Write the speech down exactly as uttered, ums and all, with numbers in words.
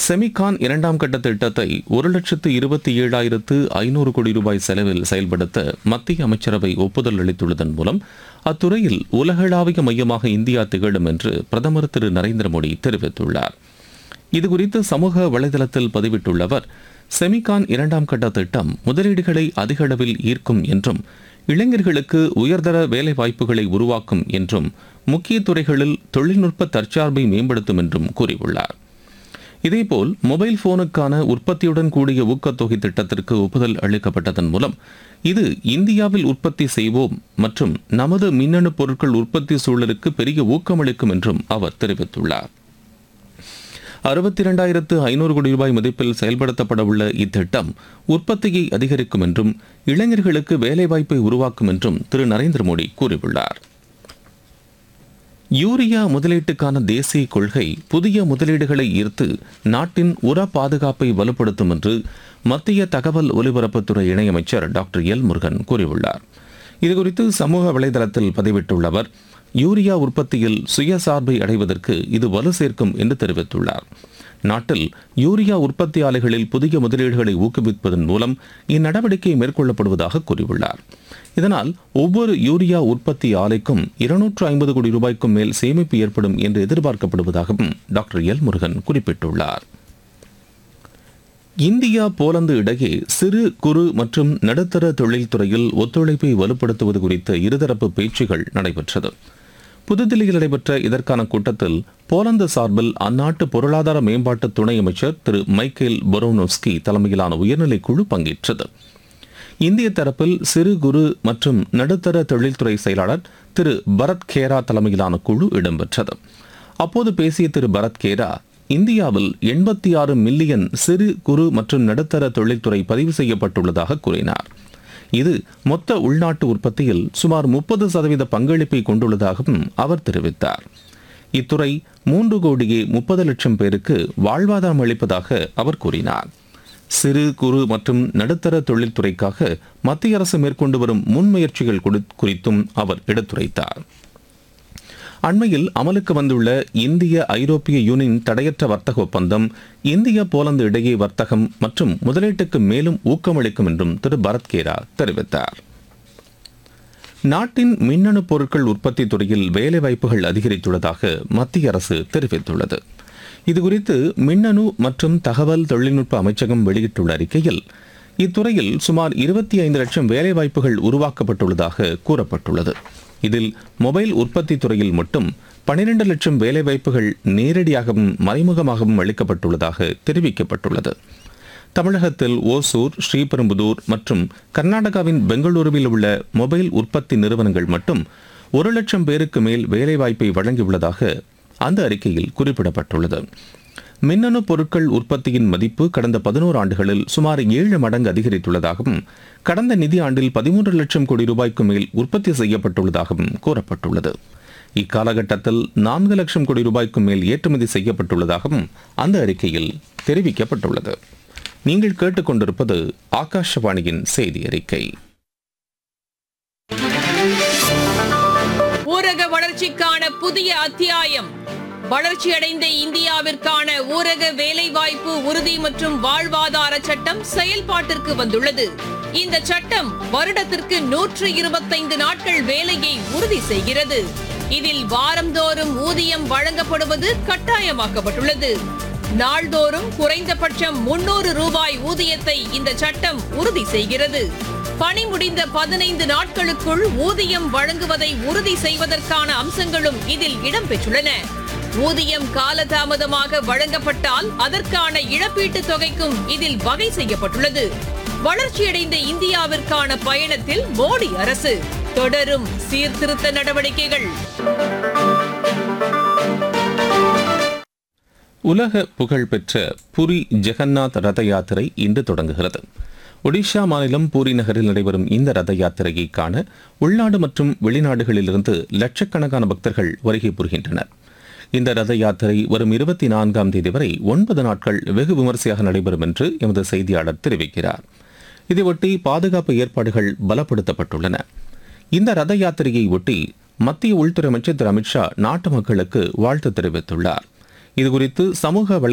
Semicon இரண்டாம் கட்ட திட்டத்தை ஒரு லட்சத்து இருபத்தி ஏழாயிரத்து ஐநூறு கோடி ரூபாய் செலவில் செயல்படுத்த மத்திய அமைச்சரவை ஒப்புதல் அளித்துள்ளதன் மூலம் அத்துறையில் உலகளாவிய மையமாக இந்தியா திகழும் என்று பிரதமர் திரு நரேந்திர மோடி தெரிவித்துள்ளார். இதுகுறித்து சமூக வலைதளத்தில் பதிவிட்டுள்ள அவர், செமிகான் இரண்டாம் கட்ட திட்டம் முதலீடுகளை அதிக அளவில் ஈர்க்கும் என்றும் இளைஞர்களுக்கு உயர்தர வேலைவாய்ப்புகளை உருவாக்கும் என்றும் முக்கிய துறைகளில் தொழில்நுட்ப தற்சார்பை மேம்படுத்தும் என்றும் கூறியுள்ளார். இதேபோல் மொபைல் போனுக்கான உற்பத்தியுடன் கூடிய ஊக்கத்தொகை திட்டத்திற்கு ஒப்புதல் அளிக்கப்பட்டதன் மூலம் இது இந்தியாவில் உற்பத்தி செய்வோம் மற்றும் நமது மின்னணு பொருட்கள் உற்பத்தி சூழலுக்கு பெரிய ஊக்கமளிக்கும் என்றும் அவர் தெரிவித்துள்ளார். அறுபத்தி இரண்டாயிரத்து ஐநூறு கோடி ரூபாய் மதிப்பில் செயல்படுத்தப்பட உள்ள இத்திட்டம் உற்பத்தியை அதிகரிக்கும் என்றும் இளைஞர்களுக்கு வேலைவாய்ப்பை உருவாக்கும் என்றும் திரு நரேந்திர மோடி கூறியுள்ளார். யூரியா முதலீட்டுக்கான தேசிய கொள்கை புதிய முதலீடுகளை ஈர்த்து நாட்டின் உர பாதுகாப்பை வலுப்படுத்தும் என்று மத்திய தகவல் ஒலிபரப்புத்துறை இணையமைச்சர் டாக்டர் எல் முருகன் கூறியுள்ளார். இதுகுறித்து சமூக வலைதளத்தில் பதிவிட்டுள்ள அவர், யூரியா உற்பத்தியில் சுயசார்பை அடைவதற்கு இது வலு சேர்க்கும் என்று தெரிவித்துள்ளார். நாட்டில் யூரியா உற்பத்தி ஆலைகளில் புதிய முதலீடுகளை ஊக்குவிப்பதன் மூலம் இந்நடவடிக்கை மேற்கொள்ளப்படுவதாக கூறியுள்ளார். இதனால் ஒவ்வொரு யூரியா உற்பத்தி ஆலைக்கும் இருநூற்று ஐம்பது கோடி ரூபாய்க்கும் மேல் சேமிப்பு ஏற்படும் என்று எதிர்பார்க்கப்படுவதாகவும் டாக்டர் எல் முருகன் குறிப்பிட்டுள்ளார். இந்தியா போலந்து இடையே சிறு குறு மற்றும் நடுத்தர தொழில்துறையில் ஒத்துழைப்பை வலுப்படுத்துவது குறித்த இருதரப்பு பேச்சுகள் நடைபெற்றது. புதுதில்லியில் நடைபெற்ற இதற்கான கூட்டத்தில் போலந்து சார்பில் அந்நாட்டு பொருளாதார மேம்பாட்டு துணை அமைச்சர் திரு மைக்கேல் பொரோனோஸ்கி தலைமையிலான உயர்நிலை குழு பங்கேற்றது. இந்திய தரப்பில் சிறு குறு மற்றும் நடுத்தர தொழில்துறை செயலாளர் திரு பரத் கேரா தலைமையிலான குழு இடம்பெற்றது. அப்போது பேசிய திரு பரத் கேரா, இந்தியாவில் எண்பத்தி ஆறு மில்லியன் சிறு குறு மற்றும் நடுத்தர தொழில்துறை பதிவு செய்யப்பட்டுள்ளதாக கூறினார். இது மொத்த உள்நாட்டு உற்பத்தியில் சுமார் முப்பது சதவீத பங்களிப்பை கொண்டுள்ளதாகவும் அவர் தெரிவித்தார். இத்துறை மூன்று கோடியே முப்பது லட்சம் பேருக்கு வாழ்வாதாரம் அளிப்பதாக அவர் கூறினார். சிறு குறு மற்றும் நடுத்தர தொழில்துறைக்காக மத்திய அரசு மேற்கொண்டு வரும் முன்முயற்சிகள் குறித்தும் அவர் எடுத்துரைத்தார். அண்மையில் அமலுக்கு வந்துள்ள இந்திய ஐரோப்பிய யூனியன் தடையற்ற வர்த்தக ஒப்பந்தம் இந்தியா போலந்து இடையே வர்த்தகம் மற்றும் முதலீட்டுக்கு மேலும் ஊக்கமளிக்கும் என்றும் திரு பரத் கேரா தெரிவித்தார். நாட்டின் மின்னணு பொருட்கள் உற்பத்தி துறையில் வேலைவாய்ப்புகள் அதிகரித்துள்ளதாக மத்திய அரசு தெரிவித்துள்ளது. இதுகுறித்து மின்னணு மற்றும் தகவல் தொழில்நுட்ப அமைச்சகம் வெளியிட்டுள்ள அறிக்கையில், இத்துறையில் சுமார் இருபத்தி ஐந்து லட்சம் வேலைவாய்ப்புகள் உருவாக்கப்பட்டுள்ளதாக கூறப்பட்டுள்ளது. இதில் மொபைல் உற்பத்தி துறையில் மட்டும் பனிரெண்டு லட்சம் வேலைவாய்ப்புகள் நேரடியாகவும் மறைமுகமாகவும் அளிக்கப்பட்டுள்ளதாக தெரிவிக்கப்பட்டுள்ளது. தமிழகத்தில் ஓசூர், ஸ்ரீபெரும்புதூர் மற்றும் கர்நாடகாவின் பெங்களூருவில் உள்ள மொபைல் உற்பத்தி நிறுவனங்கள் மட்டும் ஒரு லட்சம் பேருக்கு மேல் வேலைவாய்ப்பை வழங்கியுள்ளதாக அந்த அறிக்கையில் குறிப்பிடப்பட்டுள்ளது. மின்னணு பொருட்கள் உற்பத்தியின் மதிப்பு கடந்த பதினோரு ஆண்டுகளில் சுமார் ஏழு மடங்கு அதிகரித்துள்ளதாகவும் கடந்த நிதி ஆண்டில் பதிமூன்று லட்சம் கோடி ரூபாய்க்கு மேல் உற்பத்தி செய்யப்பட்டுள்ளதாகவும் கூறப்பட்டுள்ளது. இக்காலகட்டத்தில் நான்கு லட்சம் கோடி ரூபாய்க்கு மேல் ஏற்றுமதி செய்யப்பட்டுள்ளதாகவும் அந்த அறிக்கையில் தெரிவிக்கப்பட்டுள்ளது. நீங்கள் கேட்டுக்கொண்டிருப்பது ஆகாஷவாணியின் செய்தி அறிக்கை. ஊரக வளர்ச்சிக்கான புதிய அத்தியாயம். வளர்ச்சியடைந்த இந்தியாவிற்கான ஊரக வேலைவாய்ப்பு உறுதி மற்றும் வாழ்வாதார சட்டம் செயல்பாட்டிற்கு வந்துள்ளது. இந்த சட்டம் வருடத்திற்கு நூற்று இருபத்தைந்து நாட்கள் வேலையை உறுதி செய்கிறது. இதில் வாரந்தோறும் ஊதியம் வழங்கப்படுவது கட்டாயமாக்கப்பட்டுள்ளது. நாள்தோறும் குறைந்தபட்சம் முன்னூறு ரூபாய் ஊதியத்தை இந்த சட்டம் உறுதி செய்கிறது. பணி முடிந்த பதினைந்து நாட்களுக்குள் ஊதியம் வழங்குவதை உறுதி செய்வதற்கான அம்சங்களும் இதில் இடம்பெற்றுள்ளன. ஊதியம் காலதாமதமாக வழங்கப்பட்டால் அதற்கான இழப்பீட்டுத் தொகைக்கும் இதில் வகை செய்யப்பட்டுள்ளது. வளர்ச்சியடைந்த இந்தியாவிற்கான பயணத்தில் மோடி அரசு தொடரும் சீர்திருத்த நடவடிக்கைகள். உலக புகழ்பெற்ற புரி ஜெகநாத் ரத யாத்திரை இன்று தொடங்குகிறது. ஒடிஷா மாநிலம் பூரி நகரில் நடைபெறும் இந்த ரத யாத்திரையை காண உள்நாடு மற்றும் வெளிநாடுகளிலிருந்து லட்சக்கணக்கான பக்தர்கள் வருகை புரிகின்றனர். இந்த ரத யாத்திரை வரும் இருபத்தி நான்காம் தேதி வரை ஒன்பது நாட்கள் வெகு விமரிசையாக நடைபெறும் என்று எமது செய்தியாளர் தெரிவிக்கிறார். இதையொட்டி பாதுகாப்பு ஏற்பாடுகள் பலப்படுத்தப்பட்டுள்ளன. இந்த ரத யாத்திரையை ஒட்டி மத்திய உள்துறை அமைச்சர் திரு அமித்ஷா நாட்டு மக்களுக்கு வாழ்த்து தெரிவித்துள்ளார். இதுகுறித்து சமூக